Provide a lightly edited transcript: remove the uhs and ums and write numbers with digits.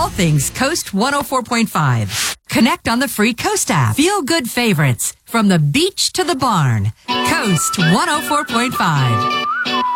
all things Coast 104.5. Connect on the free Coast app. Feel good favorites from the beach to the barn. Coast 104.5.